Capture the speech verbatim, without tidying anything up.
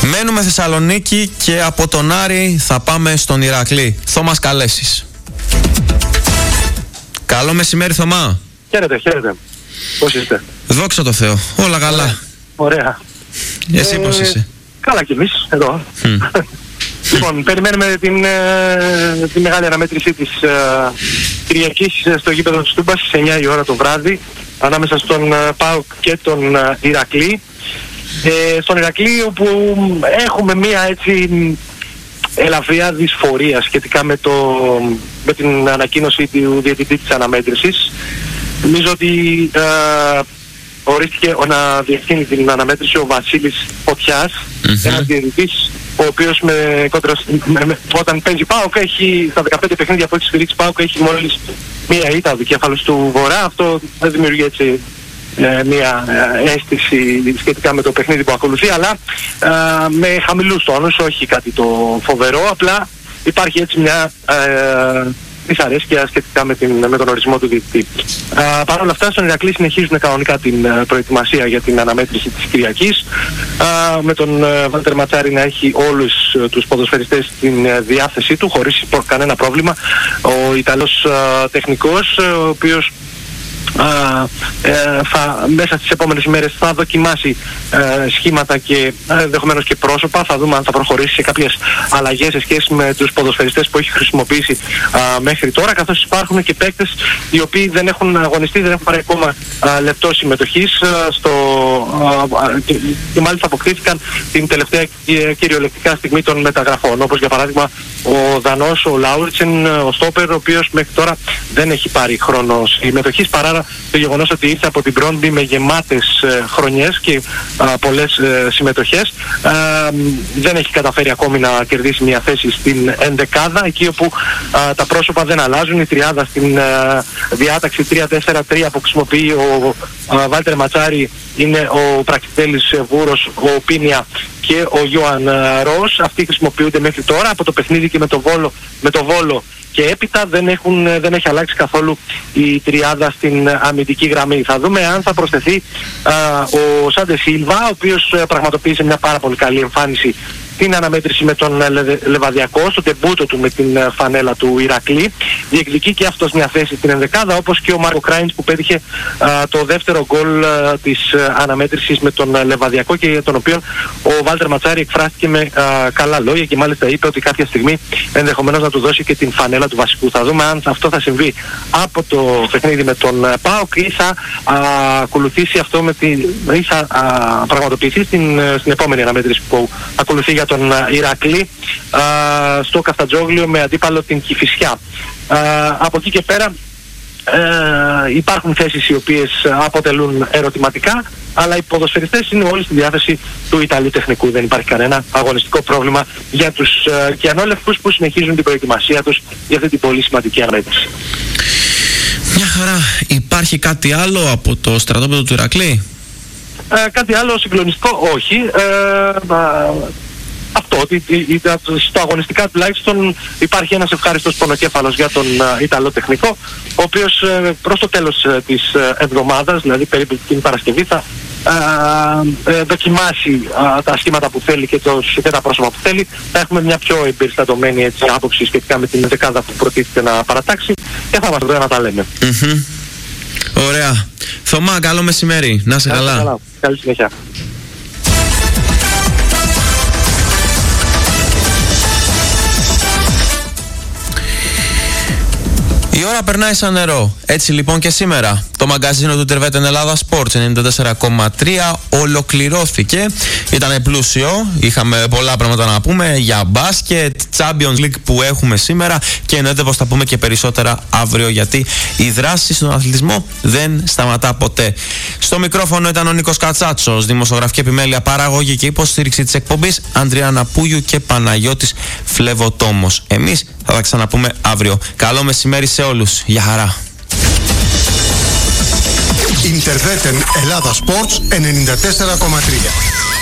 Μένουμε Θεσσαλονίκη και από τον Άρη θα πάμε στον Ηρακλή. Θα μας καλέσεις. Καλό μεσημέρι, Θωμά. Χαίρετε, χαίρετε. Πώς είστε? Δόξα τω Θεώ, όλα καλά. Ωραία. Εσύ ε, πώς είσαι? Καλά κι εμείς, εδώ. Mm. Λοιπόν, περιμένουμε την, ε, τη μεγάλη αναμέτρηση της ε, Κυριακής στο γήπεδο της Τούμπας στις εννιά η ώρα το βράδυ, ανάμεσα στον ε, ΠΑΟΚ και τον ε, Ηρακλή. Ε, στον Ηρακλή, όπου έχουμε μία έτσι ελαφριά δυσφορία σχετικά με, το, με την ανακοίνωση του διαιτητή της αναμέτρησης. Νομίζω ότι ε, ορίστηκε να διευθύνει την αναμέτρηση ο Βασίλης Φωτιάς, mm-hmm. ένας διαιτητής ο οποίος με, με, με, όταν παίζει ΠΑΟΚ έχει, στα δεκαπέντε παιχνίδια που έχει στηρίξει ΠΑΟΚ έχει μόλις μία ήττα, ο δικέφαλος του Βορρά. Αυτό δεν δημιουργεί έτσι ε, μία ε, αίσθηση σχετικά με το παιχνίδι που ακολουθεί, αλλά ε, με χαμηλούς τόνους, όχι κάτι το φοβερό, απλά υπάρχει έτσι μια ε, δυσαρέσκεια σχετικά με, την, με τον ορισμό του διαιτητή. Παρ' όλα αυτά, στον Ηρακλή συνεχίζουν κανονικά την uh, προετοιμασία για την αναμέτρηση της Κυριακής, uh, με τον uh, Βάλτερ Ματσάρη να έχει όλους uh, τους ποδοσφαιριστές στην uh, διάθεσή του χωρίς κανένα πρόβλημα. Ο Ιταλός uh, τεχνικός, uh, ο οποίος Uh, ε, θα, μέσα στις επόμενες ημέρες θα δοκιμάσει uh, σχήματα και ενδεχομένως uh, και πρόσωπα. Θα δούμε αν θα προχωρήσει σε κάποιες αλλαγές σε σχέση με τους ποδοσφαιριστές που έχει χρησιμοποιήσει uh, μέχρι τώρα, καθώς υπάρχουν και παίκτες οι οποίοι δεν έχουν αγωνιστεί, δεν έχουν πάρει ακόμα uh, λεπτό συμμετοχής uh, στο, uh, και, και μάλιστα αποκτήθηκαν την τελευταία uh, κυριολεκτικά στιγμή των μεταγραφών, όπως για παράδειγμα ο Δανός, ο Λάουριτσεν, ο Στόπερ, ο οποίος μέχρι τώρα δεν έχει πάρει χρόνο συμμετοχής, παρά το γεγονός ότι ήρθε από την Μπρόντμπι με γεμάτες ε, χρονιές και α, πολλές ε, συμμετοχές. Α, δεν έχει καταφέρει ακόμη να κερδίσει μια θέση στην ενδεκάδα, εκεί όπου α, τα πρόσωπα δεν αλλάζουν. Η τριάδα στην α, διάταξη τρία τέσσερα τρία που χρησιμοποιεί ο α, Βάλτερ Ματσάρη είναι ο Πραξιτέλης Βούρος, ο Πίνια και ο Ιωάν Ρος. Αυτοί χρησιμοποιούνται μέχρι τώρα. Από το παιχνίδι και με το Βόλο, με το Βόλο και έπειτα δεν, έχουν, δεν έχει αλλάξει καθόλου η τριάδα στην αμυντική γραμμή. Θα δούμε αν θα προσθεθεί α, ο Σάντε Σίλβα, ο οποίος α, πραγματοποίησε μια πάρα πολύ καλή εμφάνιση την αναμέτρηση με τον Λε, Λεβαδιακό, στο τεμπούτο του με την α, φανέλα του Ηρακλή. Διεκδικεί και αυτός μια θέση στην ενδεκάδα, όπως και ο Μάρκο Κράινς που πέτυχε α, το δεύτερο γκολ α, της α, αναμέτρησης με τον α, Λεβαδιακό, και για τον οποίο ο Βάλτερ Ματσάρη εκφράστηκε με α, καλά λόγια και μάλιστα είπε ότι κάποια στιγμή ενδεχομένως να του δώσει και την φανέλα του βασικού. Θα δούμε αν αυτό θα συμβεί από το παιχνίδι με τον α, ΠΑΟΚ ή θα α, ακολουθήσει αυτό με την, ή θα α, πραγματοποιηθεί στην, στην επόμενη αναμέτρηση που ακολουθεί για τον Ηρακλή α, στο Καφτατζόγλιο με αντίπαλο την Κηφισιά. Α, από εκεί και πέρα ε, υπάρχουν θέσεις οι οποίες αποτελούν ερωτηματικά, αλλά οι ποδοσφαιριστές είναι όλοι στη διάθεση του Ιταλού τεχνικού. Δεν υπάρχει κανένα αγωνιστικό πρόβλημα για τους ε, κιανόλευκους που συνεχίζουν την προετοιμασία τους για αυτή την πολύ σημαντική αναμέτρηση. Μια χαρά. Υπάρχει κάτι άλλο από το στρατόπεδο του Ηρακλή? Ε, κάτι άλλο συγκλονιστικό όχι. Ε, Αυτό, ότι στο αγωνιστικά τουλάχιστον υπάρχει ένας ευχάριστος πονοκέφαλος για τον uh, Ιταλό τεχνικό, ο οποίος uh, προς το τέλος uh, της uh, εβδομάδας, δηλαδή περίπου την Παρασκευή, θα uh, uh, δοκιμάσει uh, τα σχήματα που θέλει και, το, και τα πρόσωπα που θέλει. Θα έχουμε μια πιο εμπεριστατωμένη έτσι, άποψη σχετικά με την δεκάδα που προτίθεται να παρατάξει και θα μας δούμε να τα λέμε. Mm-hmm. Ωραία. Θωμά, καλό μεσημέρι. Να είσαι καλά. καλά. Καλή συνέχεια. Η ώρα περνάει σαν νερό. Έτσι λοιπόν και σήμερα το μαγκαζίνο του Τερβέτεν Ελλάδα Sports ενενήντα τέσσερα κόμμα τρία ολοκληρώθηκε. Ήταν πλούσιο, είχαμε πολλά πράγματα να πούμε για μπάσκετ, Champions League που έχουμε σήμερα, και εννοείται πως θα πούμε και περισσότερα αύριο, γιατί η δράση στον αθλητισμό δεν σταματά ποτέ. Στο μικρόφωνο ήταν ο Νίκος Κατσάτσος, δημοσιογραφική επιμέλεια, παραγωγή και υποστήριξη της εκπομπής Ανδριάννα Πούγιου και Παναγιώτης Φλεβοτόμος. Εμείς θα τα ξαναπούμε αύριο. Καλό μεσημέρι σε όλους. Γεια χαρά. Ιντερβέτεν Ελλάδα Sports ενενήντα τέσσερα κόμμα τρία.